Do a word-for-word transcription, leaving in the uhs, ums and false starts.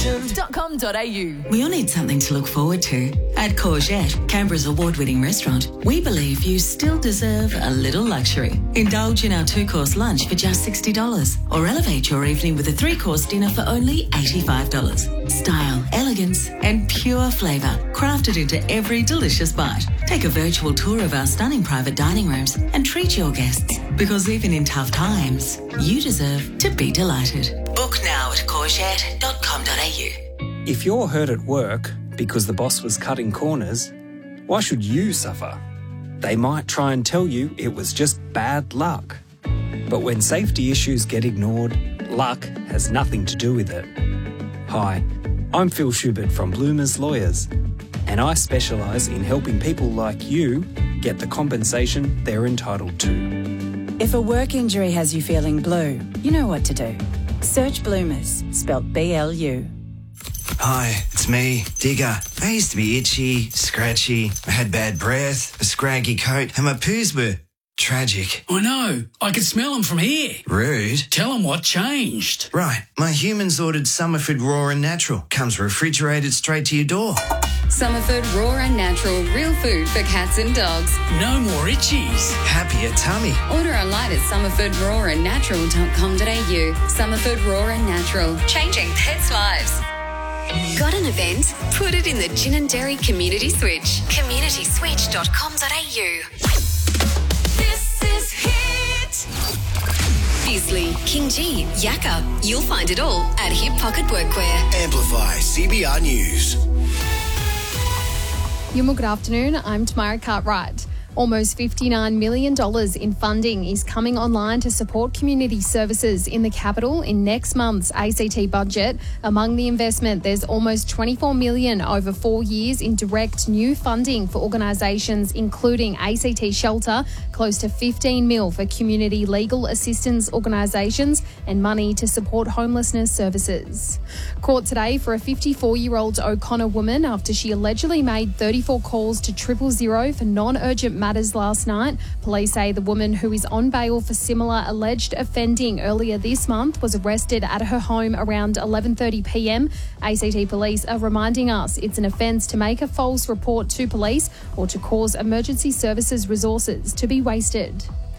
legend dot com dot a u. We all need something to look forward to. At Courgette, Canberra's award-winning restaurant, we believe you still deserve a little luxury. Indulge in our two-course lunch for just sixty dollars or elevate your evening with a three-course dinner for only eighty-five dollars. Style, elegance and pure flavour crafted into every delicious bite. Take a virtual tour of our stunning private dining rooms and treat your guests, because even in tough times, you deserve to be delighted. Book now at courgette dot com dot a u. If you're hurt at work because the boss was cutting corners, why should you suffer? They might try and tell you it was just bad luck. But when safety issues get ignored, luck has nothing to do with it. Hi, I'm Phil Schubert from Bloomers Lawyers, and I specialise in helping people like you get the compensation they're entitled to. If a work injury has you feeling blue, you know what to do. Search Bloomers, spelt B L U. Hi, it's me, Digger. I used to be itchy, scratchy, I had bad breath, a scraggy coat, and my poos were tragic. I know. I can smell them from here. Rude. Tell them what changed. Right. My humans ordered Summerford Raw and Natural. Comes refrigerated straight to your door. Summerford Raw and Natural, real food for cats and dogs. No more itchies. Happier tummy. Order online at summerford raw and natural dot com dot a u. Summerford Raw and Natural, changing pets' lives. Got an event? Put it in the Gin and Dairy Community Switch. community switch dot com dot a u. This is Hit. Beasley, King G, Yakka. You'll find it all at Hip Pocket Workwear. Amplify C B R News. Yuma, good afternoon. I'm Tamara Cartwright. Almost fifty-nine million dollars in funding is coming online to support community services in the capital in next month's A C T budget. Among the investment, there's almost twenty-four million dollars over four years in direct new funding for organisations including A C T Shelter, close to fifteen mil for community legal assistance organisations and money to support homelessness services. Court today for a fifty-four-year-old O'Connor woman after she allegedly made thirty-four calls to triple zero for non-urgent matters last night. Police say the woman, who is on bail for similar alleged offending earlier this month, was arrested at her home around eleven thirty p m. A C T Police are reminding us it's an offence to make a false report to police or to cause emergency services resources to be wasted.